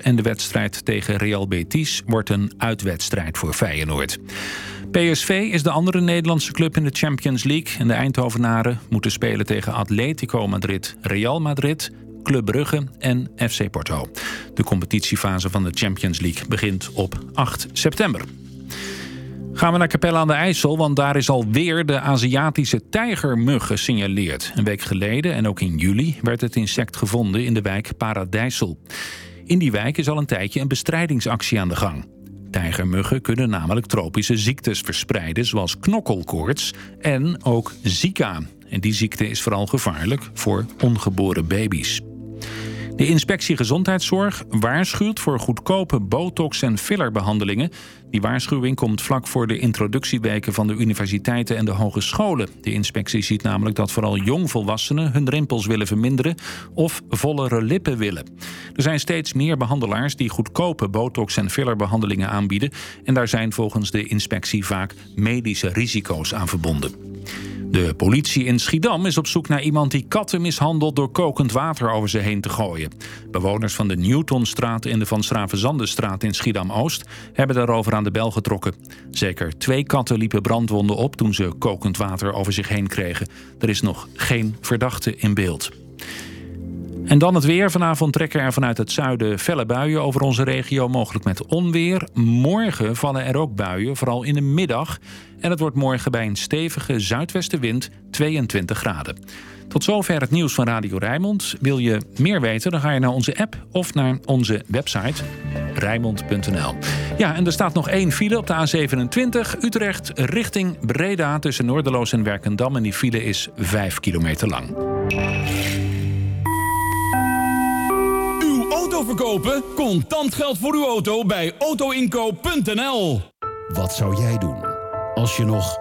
En de wedstrijd tegen Real Betis wordt een uitwedstrijd voor Feyenoord. PSV is de andere Nederlandse club in de Champions League. En de Eindhovenaren moeten spelen tegen Atletico Madrid, Real Madrid, Club Brugge en FC Porto. De competitiefase van de Champions League begint op 8 september. Gaan we naar Capelle aan de IJssel, want daar is alweer de Aziatische tijgermug gesignaleerd. Een week geleden en ook in juli werd het insect gevonden in de wijk Paradijssel. In die wijk is al een tijdje een bestrijdingsactie aan de gang. Tijgermuggen kunnen namelijk tropische ziektes verspreiden, zoals knokkelkoorts en ook Zika. En die ziekte is vooral gevaarlijk voor ongeboren baby's. De Inspectie Gezondheidszorg waarschuwt voor goedkope botox- en fillerbehandelingen. Die waarschuwing komt vlak voor de introductieweken van de universiteiten en de hogescholen. De inspectie ziet namelijk dat vooral jongvolwassenen hun rimpels willen verminderen of vollere lippen willen. Er zijn steeds meer behandelaars die goedkope botox- en fillerbehandelingen aanbieden. En daar zijn volgens de inspectie vaak medische risico's aan verbonden. De politie in Schiedam is op zoek naar iemand die katten mishandelt door kokend water over ze heen te gooien. Bewoners van de Newtonstraat en de Van Stravenzandenstraat in Schiedam-Oost hebben daarover aan de bel getrokken. Zeker 2 katten liepen brandwonden op toen ze kokend water over zich heen kregen. Er is nog geen verdachte in beeld. En dan het weer. Vanavond trekken er vanuit het zuiden felle buien over onze regio, mogelijk met onweer. Morgen vallen er ook buien, vooral in de middag. En het wordt morgen bij een stevige zuidwestenwind 22 graden. Tot zover het nieuws van Radio Rijnmond. Wil je meer weten, dan ga je naar onze app of naar onze website rijnmond.nl. Ja, en er staat nog 1 file op de A27 Utrecht richting Breda tussen Noorderloos en Werkendam. En die file is 5 kilometer lang. Auto verkopen? Contant geld voor uw auto bij autoinkoop.nl. Wat zou jij doen als je nog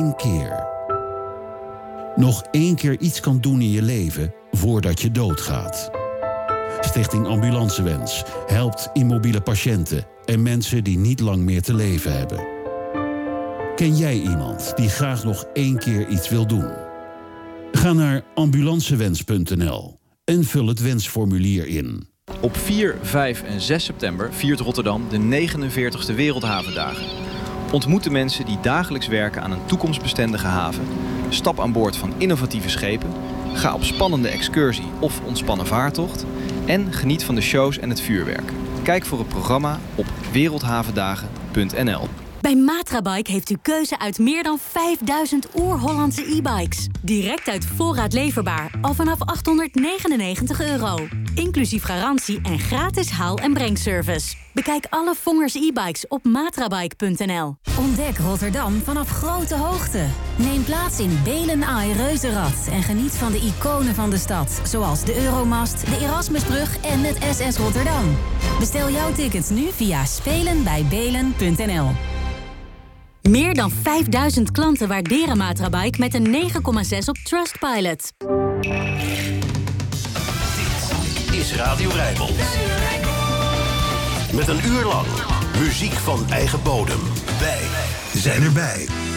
1 keer iets kan doen in je leven voordat je doodgaat? Stichting Ambulancewens helpt immobiele patiënten en mensen die niet lang meer te leven hebben. Ken jij iemand die graag nog 1 keer iets wil doen? Ga naar ambulancewens.nl en vul het wensformulier in. Op 4, 5 en 6 september viert Rotterdam de 49e Wereldhavendagen. Ontmoet de mensen die dagelijks werken aan een toekomstbestendige haven. Stap aan boord van innovatieve schepen. Ga op spannende excursie of ontspannen vaartocht. En geniet van de shows en het vuurwerk. Kijk voor het programma op wereldhavendagen.nl. Bij Matrabike heeft u keuze uit meer dan 5000 oer-Hollandse e-bikes. Direct uit voorraad leverbaar, al vanaf €899. Inclusief garantie en gratis haal- en brengservice. Bekijk alle Vongers e-bikes op matrabike.nl. Ontdek Rotterdam vanaf grote hoogte. Neem plaats in Belen Eye Reuzenrad en geniet van de iconen van de stad. Zoals de Euromast, de Erasmusbrug en het SS Rotterdam. Bestel jouw tickets nu via spelenbijbelen.nl. Meer dan 5000 klanten waarderen Matrabike met een 9,6 op Trustpilot. Dit is Radio Rijnmond. Met een uur lang muziek van eigen bodem. Wij zijn erbij.